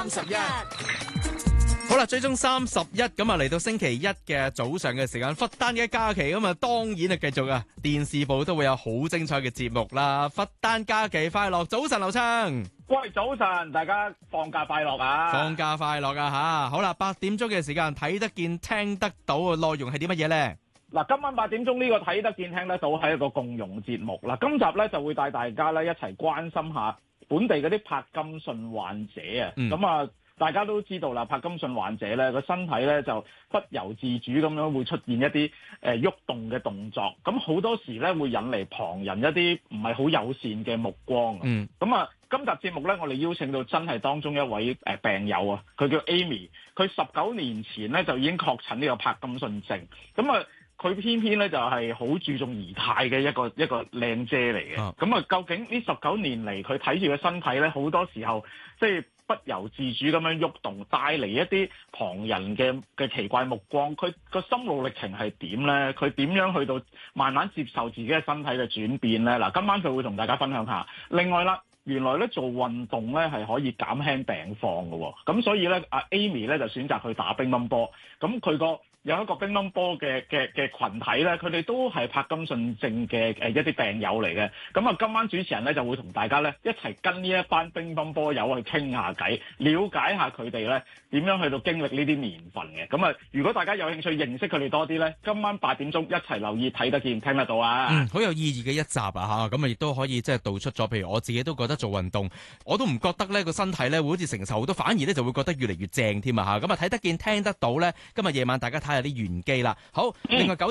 31。 好啦，追蹤31咁啊，嚟到星期一嘅早上嘅時間，佛誕嘅假期咁啊，當然係繼續啊，電視部都會有好精彩嘅節目啦。佛誕假期快樂，早晨劉鏘。 喂，早晨，大家放假快樂啊！ 放假快樂啊吓！好啦，8點鐘嘅時間睇得見聽得到嘅內容係啲乜嘢呢？ 嗱，今晚8點鐘呢個睇得見聽得到係一個共融節目啦。今集咧就會帶大家咧一齊關心下本地嗰啲柏金遜患者啊。咁啊，大家都知道啦，柏金遜患者咧個身體咧就不由自主咁樣會出現一啲喐動嘅動作，咁好多時咧會引嚟旁人一啲唔係好友善嘅目光。咁啊，今集節目咧，我哋邀請到真係當中一位病友啊，佢叫 Amy， 佢19年前咧就已經確診呢個柏金遜症，咁啊。佢偏偏咧就係好注重儀態嘅一個靚姐嚟嘅，咁啊究竟呢19年嚟佢睇住個身體咧，好多時候即係不由自主咁樣喐動，帶嚟一啲旁人嘅奇怪目光。佢個心路歷程係點咧？佢點樣去到慢慢接受自己嘅身體嘅轉變咧？嗱，今晚佢會同大家分享下。另外啦，原來咧做運動咧係可以減輕病況嘅喎，咁所以咧阿 Amy 咧就選擇去打乒乓波，咁佢有一個乒乓波嘅群體咧，佢哋都係柏金遜症嘅一啲病友嚟嘅。咁啊，今晚主持人咧就會同大家咧一齊跟呢一班乒乓波友去傾下偈，了解下佢哋咧點樣去到經歷呢啲年份嘅。咁啊，如果大家有興趣認識佢哋多啲咧，今晚8點鐘一齊留意睇得見聽得到啊！ 好有意義嘅一集啊嚇！咁啊，亦都可以即係道出咗，譬如我自己都覺得做運動，我都唔覺得咧個身體咧會好似承受好多，反而咧就會覺得越嚟越正添啊嚇！咁啊，睇得見聽得到咧，今日夜晚大家睇下啲玄機啦。好，另外